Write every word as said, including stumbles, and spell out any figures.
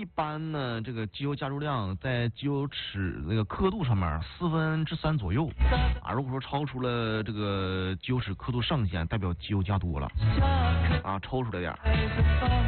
般呢，这个机油加注量在机油尺那个刻度上面四分之三左右啊。如果说超出了这个机油尺刻度上限，代表机油加多了啊，抽出来点。